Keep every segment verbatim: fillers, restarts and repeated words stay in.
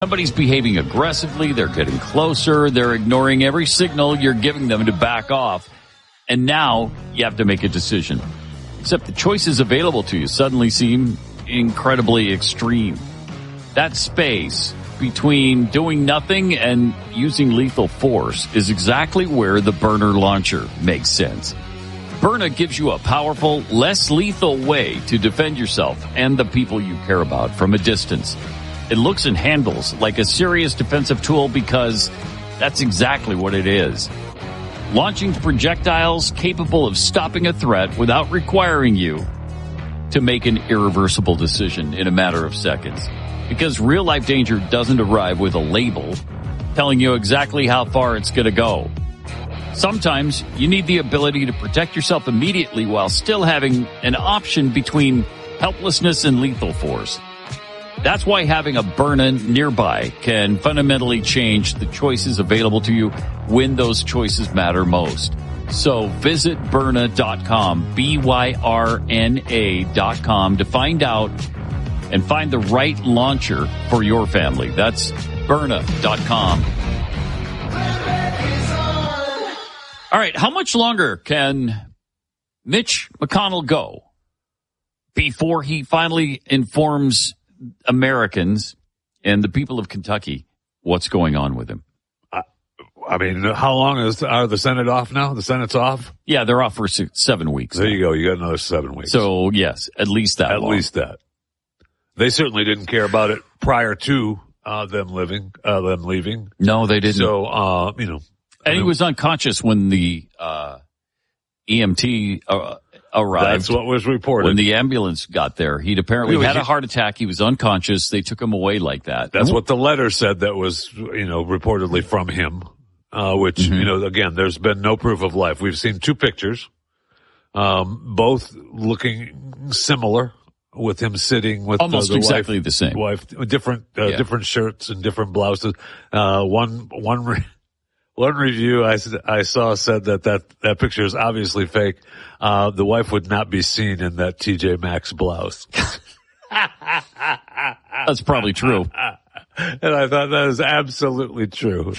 Somebody's behaving aggressively, they're getting closer, they're ignoring every signal you're giving them to back off, and now you have to make a decision. Except the choices available to you suddenly seem incredibly extreme. That space between doing nothing and using lethal force is exactly where the Byrna launcher makes sense. Byrna gives you a powerful, less lethal way to defend yourself and the people you care about from a distance. It looks and handles like a serious defensive tool because that's exactly what it is. Launching projectiles capable of stopping a threat without requiring you to make an irreversible decision in a matter of seconds. Because real-life danger doesn't arrive with a label telling you exactly how far it's going to go. Sometimes you need the ability to protect yourself immediately while still having an option between helplessness and lethal force. That's why having a Byrna nearby can fundamentally change the choices available to you when those choices matter most. So visit Byrna dot com, B Y R N A dot com to find out and find the right launcher for your family. That's Byrna dot com. All right, how much longer can Mitch McConnell go before he finally informs Americans and the people of Kentucky what's going on with him? I, I mean, how long is are the Senate off now? The Senate's off? Yeah, they're off for six, seven weeks. There now. you go. You got another seven weeks. So, yes, at least that At long. least that. They certainly didn't care about it prior to uh, them living, uh, them leaving. No, they didn't. So, uh, you know. And I mean, he was unconscious when the uh, E M T uh, arrived. That's what was reported. When the ambulance got there, he'd apparently He was- had a heart attack. He was unconscious. They took him away like that. That's what the letter said that was, you know, reportedly from him, uh, which, Mm-hmm. you know, again, there's been no proof of life. We've seen two pictures, um, both looking similar with him sitting with Almost the, the exactly wife, the same. wife, different, uh, Yeah. different shirts and different blouses. Uh, one, one, re- one review I, s- I saw said that, that that picture is obviously fake. Uh, the wife would not be seen in that T J Maxx blouse. That's probably true. And I thought that is absolutely true.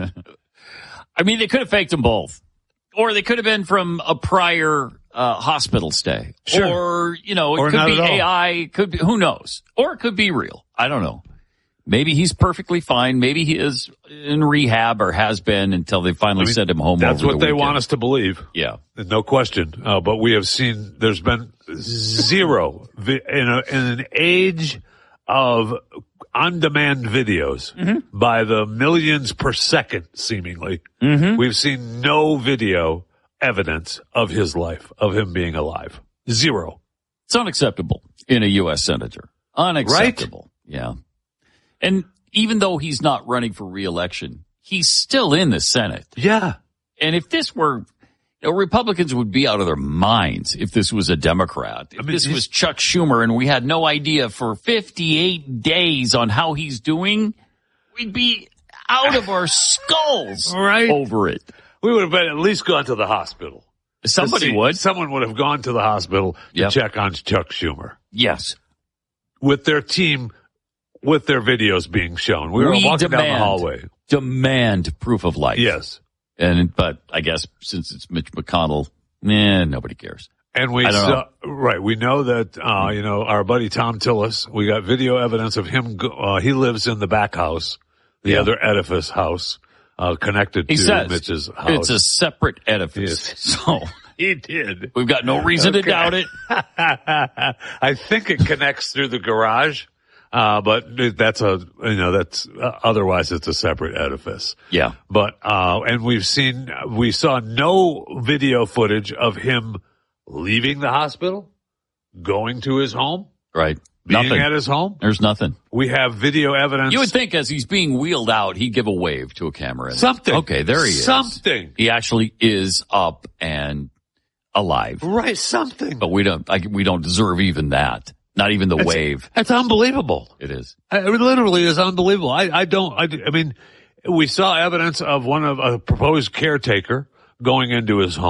I mean, they could have faked them both. Or they could have been from a prior uh, hospital stay. Sure. Or, you know, it Or could not be at all. A I, could be, who knows? Or it could be real. I don't know. Maybe he's perfectly fine. Maybe he is in rehab or has been until they finally I mean, sent him home. That's over what the they weekend. want us to believe. Yeah. No question. Uh, but we have seen there's been zero vi- in, a, in an age of on-demand videos Mm-hmm. by the millions per second, seemingly. Mm-hmm. We've seen no video evidence of his life, of him being alive. Zero. It's unacceptable in a U S senator. Unacceptable. Yeah. And even though he's not running for re-election, he's still in the Senate. Yeah. And if this were, you know, Republicans would be out of their minds if this was a Democrat. If I mean, this he's- was Chuck Schumer and we had no idea for fifty-eight days on how he's doing, we'd be out of our skulls Right. over it. We would have been at least gone to the hospital. Somebody To see- would. Someone would have gone to the hospital to Yep. check on Chuck Schumer. Yes. With their team, with their videos being shown. We were We walking down demand. the hallway. Demand proof of life. Yes. And, but I guess since it's Mitch McConnell, eh, nobody cares. And we I don't saw, right, we know that, uh, you know, our buddy Tom Tillis, we got video evidence of him, go, uh, he lives in the back house, the Yeah. other edifice house, uh, connected He to says Mitch's house. it's a separate edifice. Yes. So He did. we've got no reason Okay. to doubt it. I think it connects through the garage, uh, but that's a, you know, that's, uh, otherwise it's a separate edifice. Yeah. But, uh, and we've seen, we saw no video footage of him leaving the hospital, going to his home, Right. being Nothing. at his home. There's nothing. We have video evidence. You would think as he's being wheeled out, he'd give a wave to a camera. and- Something. Okay, there he is. Something. He actually is up and alive. Right, something. But we don't, I, we don't deserve even that. Not even the It's- wave. It's unbelievable. It is. It literally is unbelievable. I, I don't, I, I mean, we saw evidence of one of a proposed caretaker going into his home.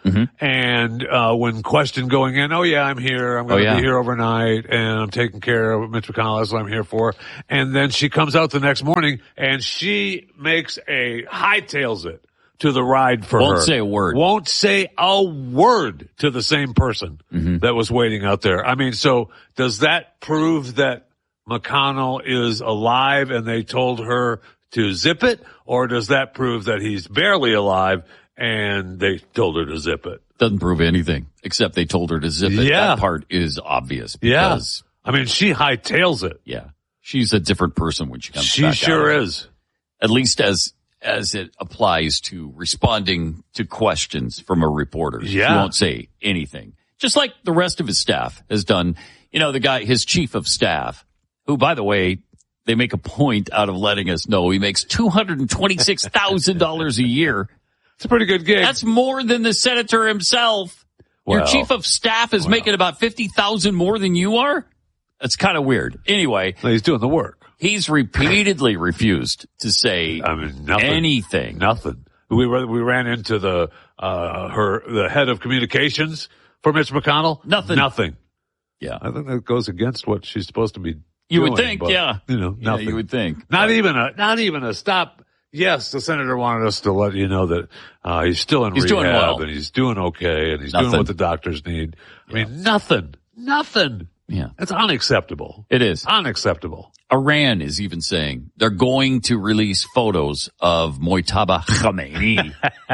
Mm-hmm. And uh, when questioned going in, oh, yeah, I'm here. I'm going to oh, yeah. be here overnight, and I'm taking care of Mitch McConnell. That's what I'm here for. And then she comes out the next morning, and she makes a hightails it to the ride for Won't her. Won't say a word. Won't say a word to the same person mm-hmm. that was waiting out there. I mean, so does that prove that McConnell is alive and they told her to zip it, or does that prove that he's barely alive and they told her to zip it? Doesn't prove anything, except they told her to zip it. Yeah. That part is obvious. Because, yeah. I mean, she hightails it. Yeah. She's a different person when she comes she back She sure out. is. At least as as it applies to responding to questions from a reporter. Yeah. She won't say anything. Just like the rest of his staff has done. You know, the guy, his chief of staff, who, by the way, they make a point out of letting us know he makes two hundred twenty-six thousand dollars a year. It's a pretty good gig. That's more than the senator himself. Well, Your chief of staff is well. making about fifty thousand dollars more than you are? That's kind of weird. Anyway. Well, he's doing the work. He's repeatedly refused to say I mean, nothing, anything. Nothing. We we ran into the uh her the head of communications for Mitch McConnell. Nothing. Nothing. Yeah. I think that goes against what she's supposed to be You doing, would think, but, yeah. You know, nothing. Yeah, you would think. Not even a not even a stop. Yes, the senator wanted us to let you know that uh he's still in he's rehab doing well. and he's doing okay and he's nothing. doing what the doctors need. I yeah. mean, nothing. Nothing. Yeah. It's unacceptable. It is. Unacceptable. Iran is even saying they're going to release photos of Mojtaba Khamenei,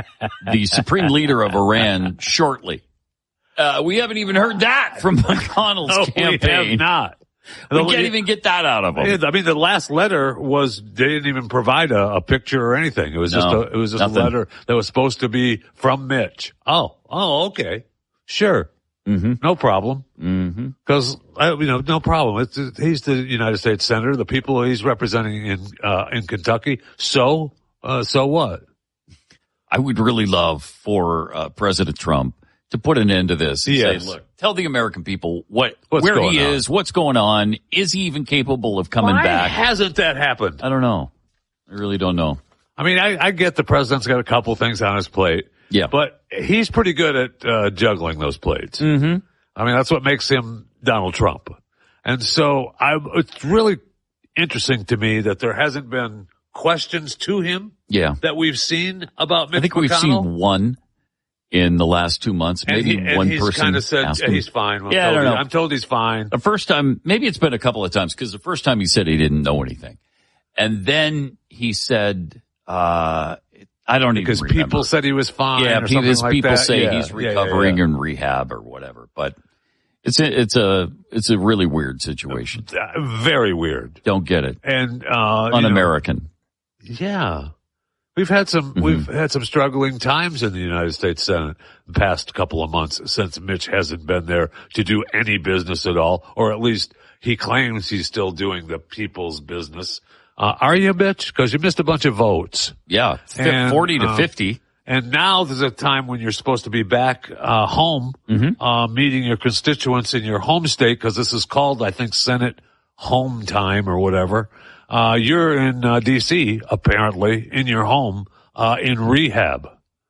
the supreme leader of Iran, shortly. Uh, we haven't even heard that from McConnell's no, campaign. We have not. We the, can't even get that out of them. I mean, the last letter was, they didn't even provide a, a picture or anything. It was no, just a, it was just nothing. a letter that was supposed to be from Mitch. Oh, oh, okay. Sure. Mm-hmm. No problem. Mm-hmm. Cause, you know, no problem. It's, he's the United States Senator, the people he's representing in, uh, in Kentucky. So, uh, so what? I would really love for, uh, President Trump to put an end to this and yes. say, look, tell the American people what, what's where he on? is, what's going on. Is he even capable of coming Why back? hasn't that happened? I don't know. I really don't know. I mean, I, I get the president's got a couple things on his plate. Yeah. But he's pretty good at, uh, juggling those plates. Mm-hmm. I mean, that's what makes him Donald Trump. And so I, it's really interesting to me that there hasn't been questions to him yeah. that we've seen about Mitch I think McConnell. we've seen one in the last two months. Maybe and he, one and he's person kind of said asked yeah, him. he's fine. I'm yeah, I don't he, know. I'm told he's fine. The first time, maybe it's been a couple of times, because the first time he said he didn't know anything. And then he said, uh, I don't even Because remember. people said he was fine Yeah, or people, something like people that. say yeah, he's yeah, recovering yeah, yeah. in rehab or whatever. But it's a, it's a, it's a really weird situation. Uh, very weird. Don't get it. And, uh, Un-American. You know, yeah. We've had some, mm-hmm. we've had some struggling times in the United States Senate the past couple of months since Mitch hasn't been there to do any business at all, or at least he claims he's still doing the people's business. Uh, are you, Mitch? Because you missed a bunch of votes. Yeah. And, forty to uh, fifty. And now there's a time when you're supposed to be back, uh, home, mm-hmm. uh, meeting your constituents in your home state, because this is called, I think, Senate home time or whatever. Uh, you're in, uh, D C, apparently, in your home, uh, in rehab.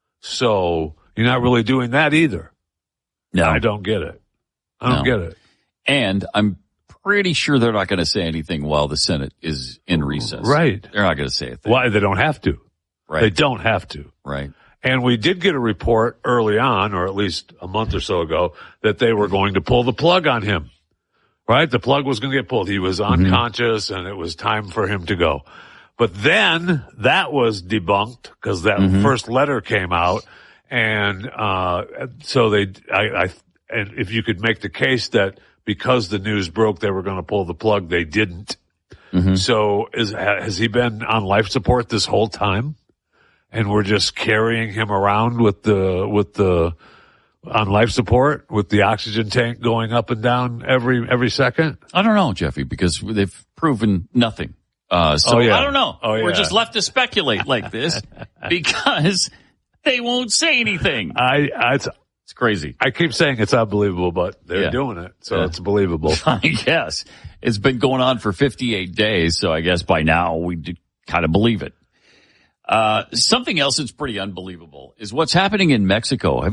So you're not really doing that either. No. I don't get it. I don't no. get it. And I'm pretty sure they're not going to say anything while the Senate is in recess. Right. They're not going to say a thing. Why? They don't have to. Right. They don't have to. Right. And we did get a report early on, or at least a month or so ago, that they were going to pull the plug on him. Right? The plug was going to get pulled. He was unconscious mm-hmm. and it was time for him to go. But then that was debunked because that mm-hmm. first letter came out. And, uh, so they, I, I, and if you could make the case that because the news broke, they were going to pull the plug, they didn't. Mm-hmm. So is, has he been on life support this whole time? And we're just carrying him around with the, with the, on life support with the oxygen tank going up and down every, every second? I don't know, Jeffy, because they've proven nothing. Uh, so oh, yeah. I don't know. Oh, yeah. We're just left to speculate like this because they won't say anything. I, I, it's, it's crazy. I keep saying it's unbelievable, but they're yeah. doing it. So yeah. it's believable. I guess it's been going on for fifty-eight days. So I guess by now we do kind of believe it. Uh, something else that's pretty unbelievable is what's happening in Mexico. Have you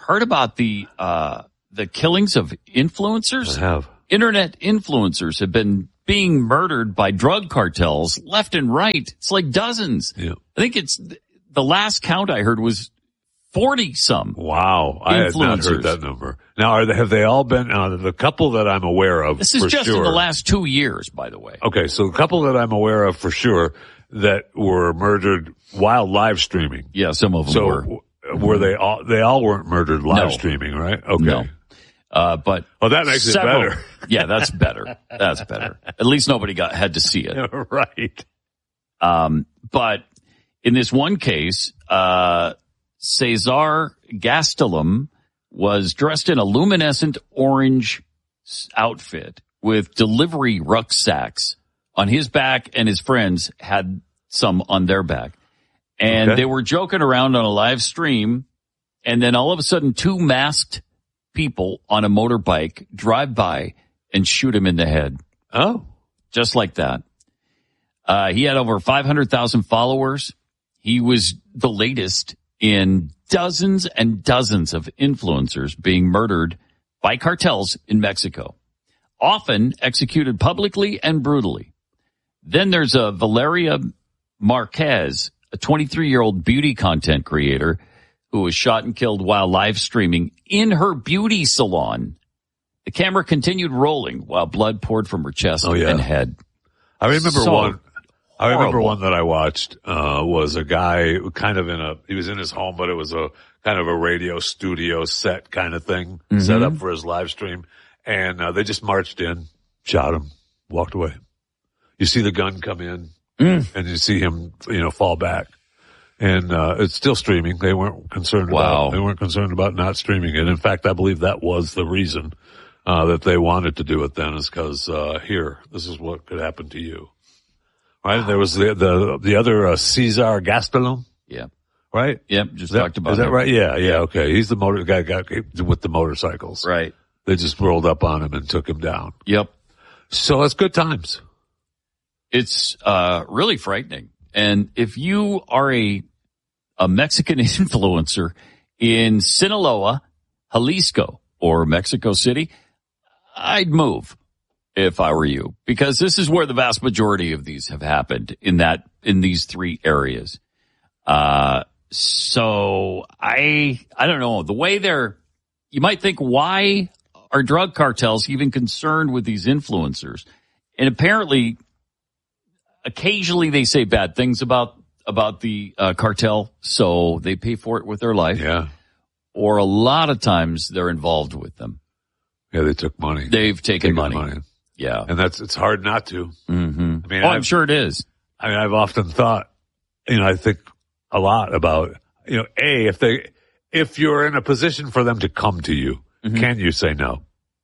heard about the uh, the killings of influencers? I have. Internet influencers have been being murdered by drug cartels left and right. It's like dozens. Yeah. I think it's the last count I heard was forty some. Wow. I had not heard that number. Now, are they, have they all been, uh, the couple that I'm aware of This is for just sure, in the last two years, by the way. Okay, so the couple that I'm aware of for sure that were murdered while live streaming. Yeah, some of them So were. w- were they all, they all weren't murdered live No. streaming, right? Okay. No. Uh, but Oh, that makes several, it better. Yeah, that's better. That's better. At least nobody got had to see it. Right. Um, but in this one case, uh, Cesar Gastelum was dressed in a luminescent orange outfit with delivery rucksacks on his back, and his friends had some on their back. And Okay. they were joking around on a live stream, and then all of a sudden two masked people on a motorbike drive by and shoot him in the head. Oh. Just like that. Uh, he had over five hundred thousand followers. He was the latest in dozens and dozens of influencers being murdered by cartels in Mexico, often executed publicly and brutally. Then there's a Valeria Marquez, a twenty-three-year-old beauty content creator who was shot and killed while live streaming in her beauty salon. The camera continued rolling while blood poured from her chest Oh, yeah. and head. I remember So one. I remember horrible. one that I watched uh was a guy kind of in a he was in his home, but it was a kind of a radio studio set kind of thing Mm-hmm. set up for his live stream, and uh, they just marched in, shot him, walked away. You see the gun come in, Mm. and you see him, you know, fall back, and uh it's still streaming. They weren't concerned Wow. about they weren't concerned about not streaming it. In fact, I believe that was the reason uh that they wanted to do it then, is because uh here, this is what could happen to you. Right? There was the, the, the other, uh, Cesar Gastelum, Yeah. right? Yep. Just Is that, talked about is that him. right? Yeah, yeah, okay. He's the motor guy got with the motorcycles. Right. They just rolled up on him and took him down. Yep. So it's good times. It's, uh, really frightening. And if you are a, a Mexican influencer in Sinaloa, Jalisco, or Mexico City, I'd move if I were you, because this is where the vast majority of these have happened, in that, in these three areas. Uh, so I, I don't know, the way they're, you might think, why are drug cartels even concerned with these influencers? And apparently, occasionally they say bad things about, about the uh, cartel, so they pay for it with their life. Yeah. Or a lot of times they're involved with them. Yeah, they took money. They've taken, Taken money. money. Yeah. And that's, it's hard not to. Mm-hmm. I mean, oh, I'm I've- sure it is. I mean, I've often thought, you know, I think a lot about, you know, A, if they, if you're in a position for them to come to you, Mm-hmm. can you say no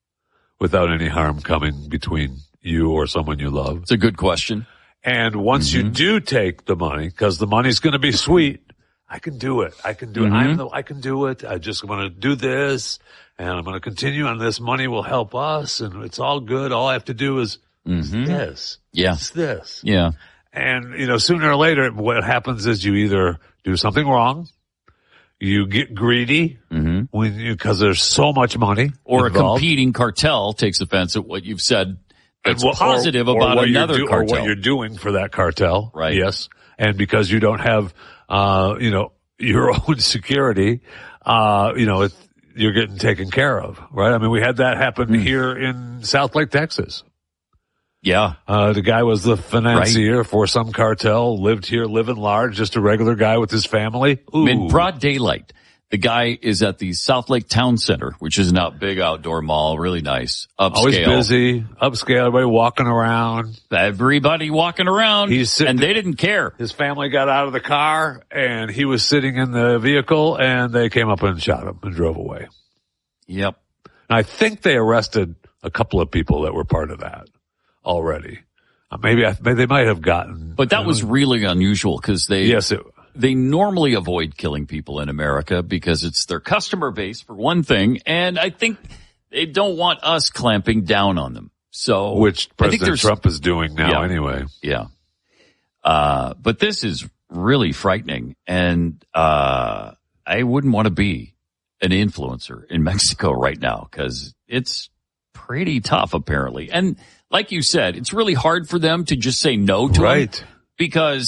without any harm coming between you or someone you love? It's a good question. And once Mm-hmm. you do take the money, because the money's going to be sweet, I can do it. I can do Mm-hmm. it. I'm the, I can do it. I just want to do this, and I'm going to continue, and this money will help us, and it's all good. All I have to do is Mm-hmm. this. Yeah. It's this. Yeah. And, you know, sooner or later, what happens is you either do something wrong, you get greedy Mm-hmm. when you, cause there's so much money, Or involved. a competing cartel takes offense at what you've said that's And what- positive or, or about what you're another do- cartel. Or what you're doing for that cartel. Right. Yes. And because you don't have, uh, you know, your own security, uh, you know, it, you're getting taken care of, right? I mean, we had that happen Mm. here in South Lake, Texas. Yeah. Uh, the guy was the financier for some cartel, lived here, living large, just a regular guy with his family. Ooh. In broad daylight. The guy is at the South Lake Town Center, which is a big outdoor mall, really nice, upscale. Always busy, upscale, everybody walking around. Everybody walking around, He's sitting- and they didn't care. His family got out of the car and he was sitting in the vehicle and they came up and shot him and drove away. Yep. And I think they arrested a couple of people that were part of that already. Uh, maybe, I, maybe they might have gotten. But that was really unusual because they, Yes, it, they normally avoid killing people in America because it's their customer base for one thing. And I think they don't want us clamping down on them. So, which I think President there's- Trump is doing now Yeah. anyway. Yeah. Uh, but this is really frightening. And, uh, I wouldn't want to be an influencer in Mexico right now because it's pretty tough, apparently. And like you said, it's really hard for them to just say no to right. him because